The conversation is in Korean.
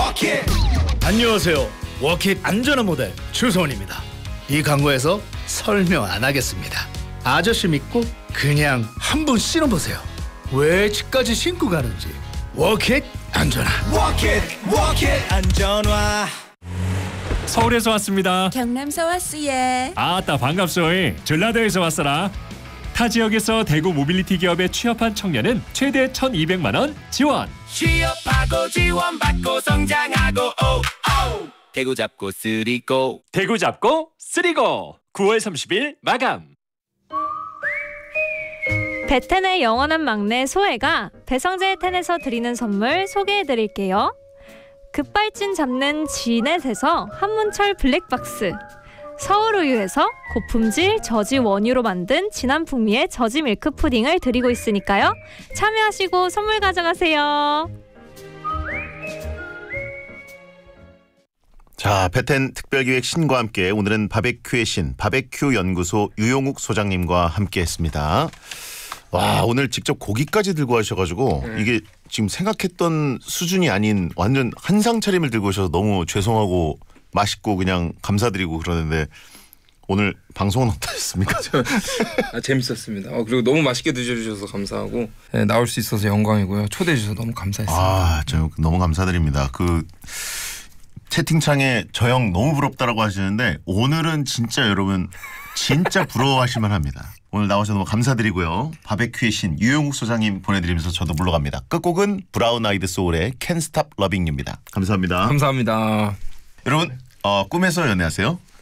안녕하세요. 워킷 안전한 모델 주소원입니다. 이 광고에서 설명 안 하겠습니다. 아저씨 믿고 그냥 한번 신어보세요. 왜 집까지 신고 가는지. 워킷 안전화. 워킷 안전화. 서울에서 왔습니다. 경남서 왔으예. 아따 반갑소이. 전라도에서 왔어라. 타 지역에서 대구 모빌리티 기업에 취업한 청년은 최대 1,200만 원 지원. 취업하고 지원받고 성장하고 오오. 대구 잡고 쓰리고. 대구 잡고 쓰리고. 9월 30일 마감. 베텐의 영원한 막내 소혜가 배성재 텐에서 드리는 선물 소개해드릴게요. 급발진 잡는 지넷에서 한문철 블랙박스, 서울우유에서 고품질 저지 원유로 만든 진한 풍미의 저지 밀크 푸딩을 드리고 있으니까요. 참여하시고 선물 가져가세요. 자, 베텐 특별기획 신과 함께 오늘은 바베큐의 신, 바베큐 연구소 유용욱 소장님과 함께했습니다. 와, 오늘 직접 고기까지 들고 하셔가지고 이게 지금 생각했던 수준이 아닌 완전 한상 차림을 들고 오셔서 너무 죄송하고 맛있고 그냥 감사드리고 그러는데 오늘 방송은 어떠셨습니까? 재밌었습니다. 그리고 너무 맛있게 드셔주셔서 감사하고 나올 수 있어서 영광이고요. 초대해 주셔서 너무 감사했습니다. 저 너무 감사드립니다. 채팅창에 저 형 너무 부럽다라고 하시는데 오늘은 진짜 여러분 진짜 부러워하실만 합니다. 오늘 나오셔서 너무 감사드리고요. 바베큐의 신 유용욱 소장님 보내드리면서 저도 물러갑니다. 끝곡은 브라운 아이드 소울의 Can't Stop Loving You입니다. 감사합니다. 감사합니다. 여러분 꿈에서 연애하세요.